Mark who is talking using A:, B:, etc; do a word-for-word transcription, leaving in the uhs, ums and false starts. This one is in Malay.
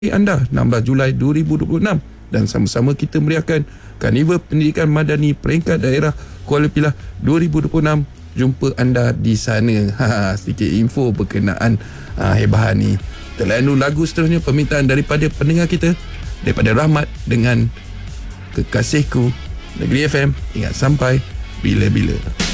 A: anda enam belas Julai dua ribu dua puluh enam dan sama-sama kita meriahkan Karnival Pendidikan Madani Peringkat Daerah Kuala Pilah dua ribu dua puluh enam. Jumpa anda di sana. Ha, sedikit info berkenaan ha, hebahan ni. Kita layan lagu seterusnya, permintaan daripada pendengar kita, daripada Rahmat dengan Kekasihku. Negeri F M, ingat sampai bila-bila.